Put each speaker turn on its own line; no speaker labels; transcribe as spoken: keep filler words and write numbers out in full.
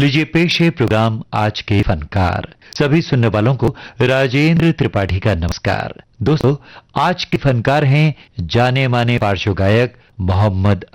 लीजिए पेश है प्रोग्राम आज के फनकार। सभी सुनने वालों को राजेंद्र त्रिपाठी का नमस्कार। दोस्तों, आज के फनकार हैं जाने माने पार्श्व गायक मोहम्मद